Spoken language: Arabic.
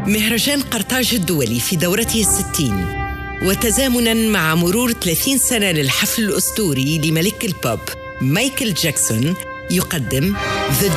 مهرجان قرطاج الدولي في دورته 60، وتزامناً مع مرور 30 سنة للحفل الأسطوري لملك البوب مايكل جاكسون، يقدم The